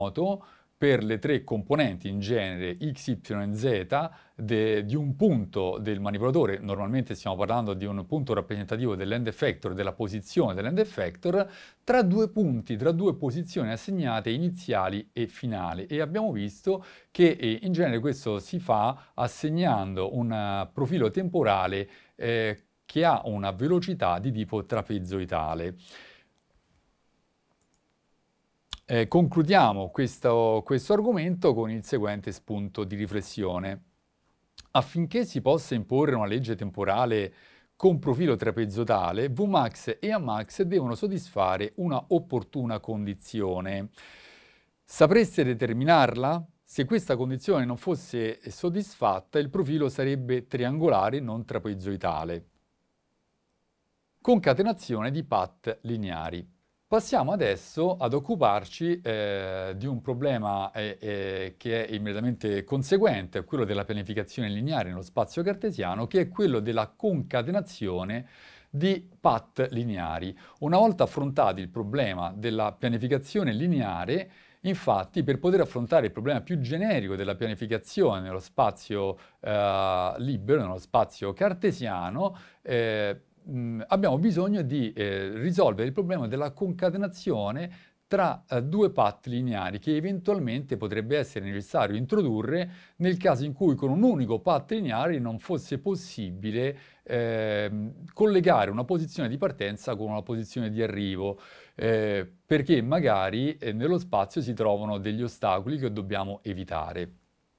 moto per le tre componenti in genere x, y e z di un punto del manipolatore. Normalmente stiamo parlando di un punto rappresentativo dell'end effector, della posizione dell'end effector, tra due punti, tra due posizioni assegnate iniziali e finali. E abbiamo visto che in genere questo si fa assegnando un profilo temporale che ha una velocità di tipo trapezoidale. Concludiamo questo argomento con il seguente spunto di riflessione. Affinché si possa imporre una legge temporale con profilo trapezoidale, Vmax e Amax devono soddisfare una opportuna condizione. Sapreste determinarla? Se questa condizione non fosse soddisfatta, il profilo sarebbe triangolare, non trapezoidale. Concatenazione di path lineari. Passiamo adesso ad occuparci di un problema che è immediatamente conseguente a quello della pianificazione lineare nello spazio cartesiano, che è quello della concatenazione di path lineari. Una volta affrontato il problema della pianificazione lineare, infatti, per poter affrontare il problema più generico della pianificazione nello spazio libero, nello spazio cartesiano, abbiamo bisogno di risolvere il problema della concatenazione tra due path lineari che eventualmente potrebbe essere necessario introdurre nel caso in cui con un unico path lineare non fosse possibile collegare una posizione di partenza con una posizione di arrivo, perché magari nello spazio si trovano degli ostacoli che dobbiamo evitare.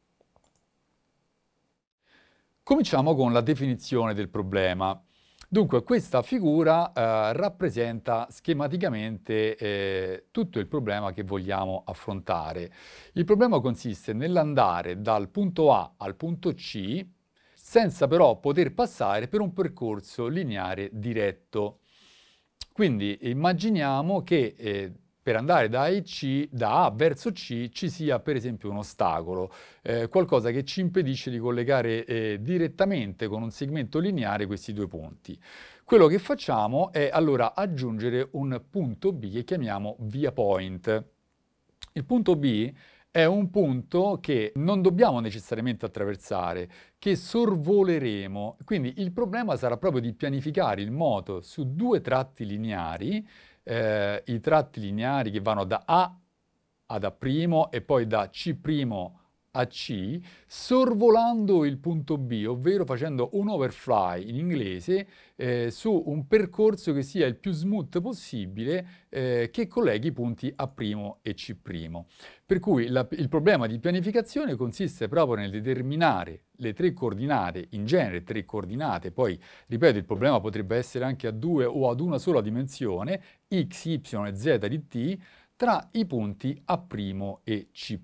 Cominciamo con la definizione del problema. Dunque, questa figura rappresenta schematicamente tutto il problema che vogliamo affrontare. Il problema consiste nell'andare dal punto A al punto C senza però poter passare per un percorso lineare diretto. Quindi immaginiamo che per andare da A verso C ci sia per esempio un ostacolo, qualcosa che ci impedisce di collegare direttamente con un segmento lineare questi due punti. Quello che facciamo è allora aggiungere un punto B che chiamiamo via point. Il punto B è un punto che non dobbiamo necessariamente attraversare, che sorvoleremo. Quindi il problema sarà proprio di pianificare il moto su due tratti lineari, i tratti lineari che vanno da A ad A' e poi da C' a C, sorvolando il punto B, ovvero facendo un overfly in inglese su un percorso che sia il più smooth possibile, che colleghi i punti A' e C'. Per cui il problema di pianificazione consiste proprio nel determinare le tre coordinate, in genere tre coordinate, poi ripeto il problema potrebbe essere anche a due o ad una sola dimensione, x, y e z di t, tra i punti A' e C'.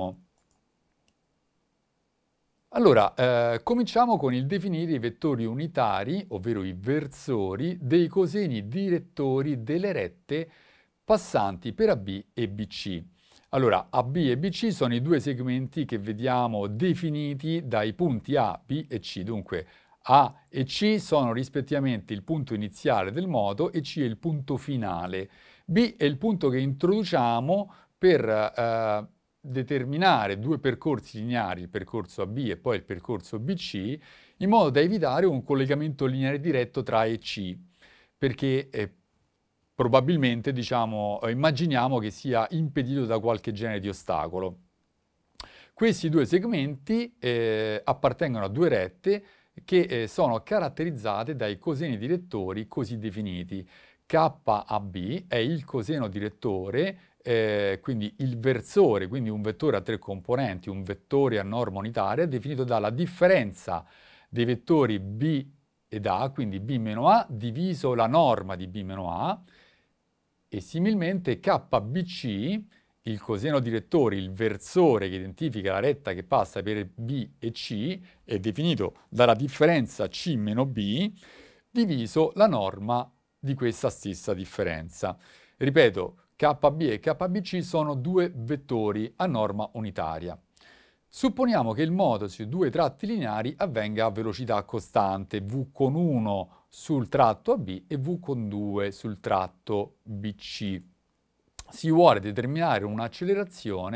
Allora, cominciamo con il definire i vettori unitari, ovvero i versori, dei coseni direttori delle rette passanti per AB e BC. Allora, AB e BC sono i due segmenti che vediamo definiti dai punti A, B e C. Dunque, A e C sono rispettivamente il punto iniziale del moto e C è il punto finale. B è il punto che introduciamo per determinare due percorsi lineari, il percorso AB e poi il percorso BC, in modo da evitare un collegamento lineare diretto tra A e C, perché probabilmente, immaginiamo che sia impedito da qualche genere di ostacolo. Questi due segmenti appartengono a due rette che sono caratterizzate dai coseni direttori così definiti. KAB è il coseno direttore, quindi il versore, quindi un vettore a tre componenti, un vettore a norma unitaria, definito dalla differenza dei vettori B ed A, quindi B meno A, diviso la norma di B meno A, e similmente KBC, il coseno direttore, il versore che identifica la retta che passa per B e C, è definito dalla differenza C meno B, diviso la norma di questa stessa differenza. Ripeto, KB e KBC sono due vettori a norma unitaria. Supponiamo che il moto sui due tratti lineari avvenga a velocità costante, v con 1 sul tratto AB e v con 2 sul tratto BC. si vuole determinare un'accelerazione